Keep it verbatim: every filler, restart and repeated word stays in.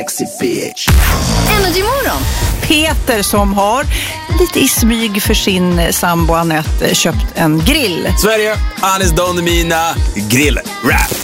Energy Morgon. Peter som har lite i smyg för sin sambo Anette köpt en grill. Sverige, Anis Don Mina grill. Rap.